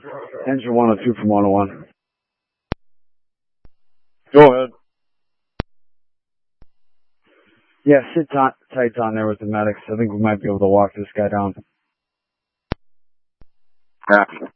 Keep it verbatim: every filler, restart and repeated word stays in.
Engine one oh two from one oh one. Go ahead. Yeah, sit tight, tight on there with the medics. I think we might be able to walk this guy down. Copy.